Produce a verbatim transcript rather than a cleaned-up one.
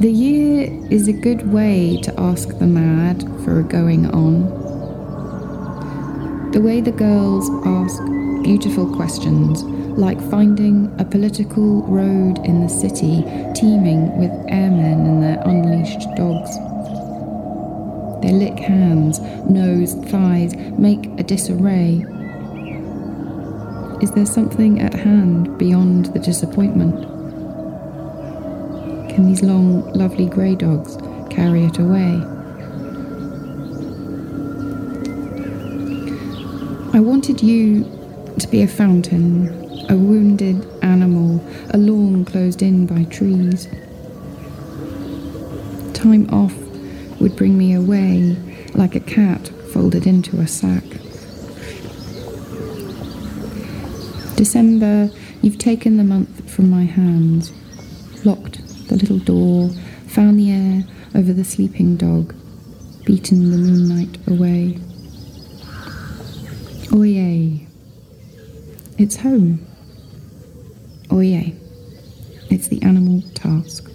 The year is a good way to ask the mad for a going on. The way the girls ask beautiful questions, like finding a political road in the city teeming with airmen and their unleashed dogs. Their lick hands, nose, thighs make a disarray. Is there something at hand beyond the disappointment? Can these long, lovely grey dogs carry it away? I wanted you to be a fountain, a wounded animal, a lawn closed in by trees. Time off would bring me away like a cat folded into a sack. December, you've taken the month from my hands, locked the little door, found the air over the sleeping dog, beaten the moonlight away. Oye, it's home. Oye, it's the animal task.